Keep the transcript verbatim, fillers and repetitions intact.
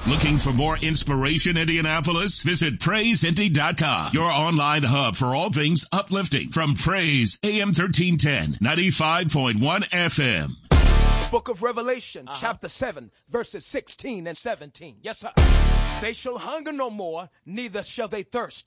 Looking for more inspiration, Indianapolis? Visit praise indy dot com, your online hub for all things uplifting. From Praise, A M thirteen ten, ninety-five point one F M. Book of Revelation, uh-huh. chapter seven, verses sixteen and seventeen. Yes, sir. They shall hunger no more, neither shall they thirst.